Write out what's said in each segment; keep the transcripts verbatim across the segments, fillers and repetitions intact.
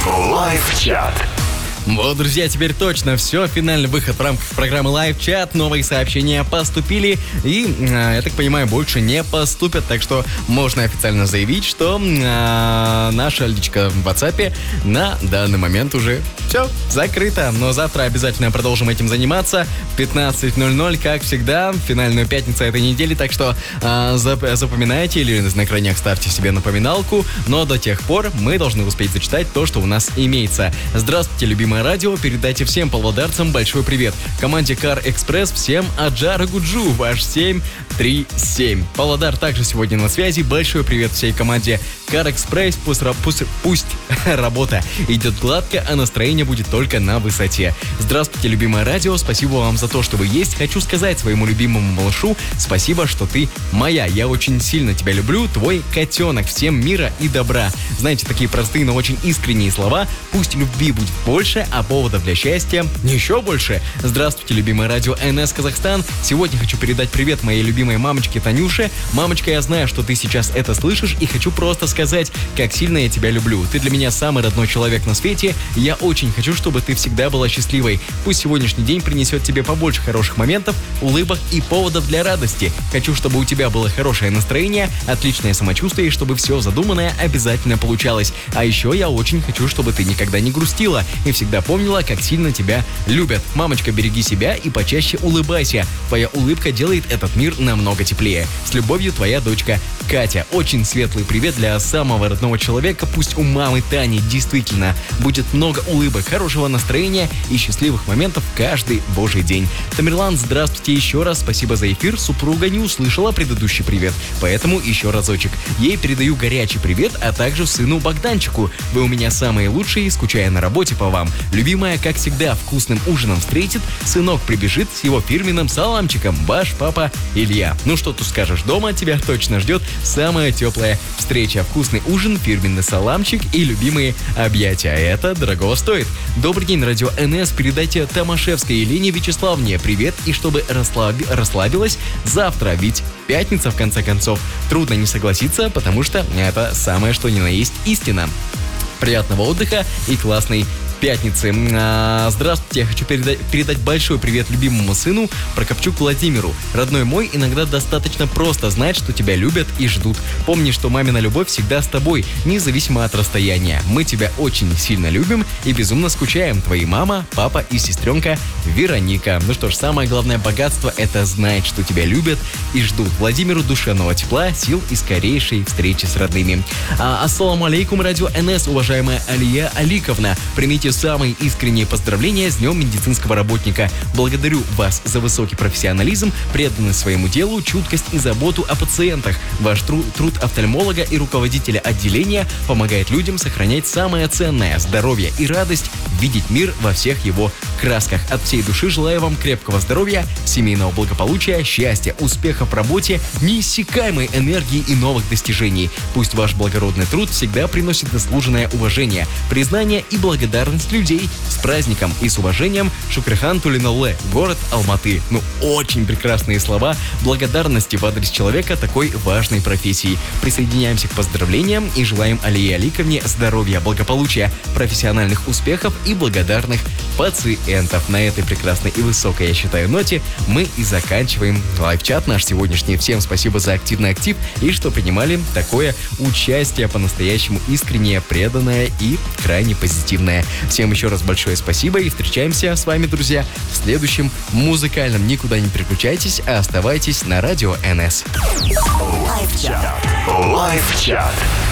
Лайв-чат. Вот, друзья, теперь точно все. Финальный выход в рамках программы Live-чат. Новые сообщения поступили. И, я так понимаю, больше не поступят. Так что можно официально заявить, что э, наша личка в WhatsApp на данный момент уже все закрыто. Но завтра обязательно продолжим этим заниматься. В пятнадцать ноль ноль, как всегда, финальную пятницу этой недели. Так что э, зап- запоминайте или на экранах ставьте себе напоминалку. Но до тех пор мы должны успеть зачитать то, что у нас имеется. Здравствуйте, любимые радио, передайте всем павлодарцам большой привет. Команде Car Express всем Аджара Гуджу, ваш семь три семь. Павлодар также сегодня на связи. Большой привет всей команде Car Express. Пусть, пусть, пусть работа идет гладко, а настроение будет только на высоте. Здравствуйте, любимое радио. Спасибо вам за то, что вы есть. Хочу сказать своему любимому малышу спасибо, что ты моя. Я очень сильно тебя люблю. Твой котенок. Всем мира и добра. Знаете, такие простые, но очень искренние слова. Пусть любви будет больше, а поводов для счастья еще больше. Здравствуйте, любимое радио эн эс Казахстан. Сегодня хочу передать привет моей любимой мамочке Танюше. Мамочка, я знаю, что ты сейчас это слышишь, и хочу просто сказать, как сильно я тебя люблю. Ты для меня самый родной человек на свете. Я очень хочу, чтобы ты всегда была счастливой. Пусть сегодняшний день принесет тебе побольше хороших моментов, улыбок и поводов для радости. Хочу, чтобы у тебя было хорошее настроение, отличное самочувствие, и чтобы все задуманное обязательно получалось. А еще я очень хочу, чтобы ты никогда не грустила и всегда помнила, как сильно тебя любят. Мамочка, береги себя и почаще улыбайся. Твоя улыбка делает этот мир намного теплее. С любовью, твоя дочка Катя. Очень светлый привет для самого родного человека. Пусть у мамы Тани действительно будет много улыбок, хорошего настроения и счастливых моментов каждый божий день. Тамерлан, здравствуйте еще раз. Спасибо за эфир. Супруга не услышала предыдущий привет, поэтому еще разочек. Ей передаю горячий привет, а также сыну Богданчику. Вы у меня самые лучшие, скучая на работе по вам. Любимая, как всегда, вкусным ужином встретит. Сынок прибежит с его фирменным саламчиком. Ваш папа Илья. Ну что тут скажешь, дома тебя точно ждет самая теплая встреча. Вкусный ужин, фирменный саламчик и любимые объятия. Это дорого стоит. Добрый день, радио эн эс. Передайте Томашевской Елене Вячеславне привет, и чтобы расслаби- расслабилась завтра, ведь пятница в конце концов. Трудно не согласиться, потому что это самое что ни на есть истина. Приятного отдыха и классной пятницы. А, здравствуйте, я хочу передать, передать большой привет любимому сыну Прокопчук Владимиру. Родной мой, иногда достаточно просто знать, что тебя любят и ждут. Помни, что мамина любовь всегда с тобой, независимо от расстояния. Мы тебя очень сильно любим и безумно скучаем. Твои мама, папа и сестренка Вероника. Ну что ж, самое главное богатство — это знать, что тебя любят и ждут. Владимиру душевного тепла, сил и скорейшей встречи с родными. А, ассаламу алейкум, радио эн эс, уважаемая Алия Аликовна. Примите самые искренние поздравления с Днем медицинского работника. Благодарю вас за высокий профессионализм, преданность своему делу, чуткость и заботу о пациентах. Ваш тру- труд офтальмолога и руководителя отделения помогает людям сохранять самое ценное – здоровье и радость, видеть мир во всех его красках. От всей души желаю вам крепкого здоровья, семейного благополучия, счастья, успехов в работе, неиссякаемой энергии и новых достижений. Пусть ваш благородный труд всегда приносит заслуженное уважение, признание и благодарность людей. С праздником и с уважением, Шукрихан Тулиналле, город Алматы. Ну, очень прекрасные слова благодарности в адрес человека такой важной профессии. Присоединяемся к поздравлениям и желаем Алии Аликовне здоровья, благополучия, профессиональных успехов и благодарных пациентов. На этой прекрасной и высокой, я считаю, ноте мы и заканчиваем лайв-чат наш сегодняшний. Всем спасибо за активный актив и что принимали такое участие, по-настоящему искреннее, преданное и крайне позитивное. Всем еще раз большое спасибо и встречаемся с вами, друзья, в следующем музыкальном. Никуда не переключайтесь, а оставайтесь на радио эн эс. Лайв-чат. Лайв-чат.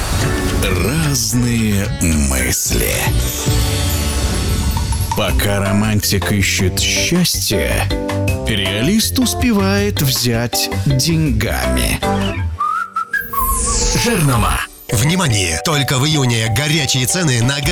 Разные мысли. Пока романтик ищет счастье, реалист успевает взять деньгами. Жирнома. Внимание! Только в июне горячие цены на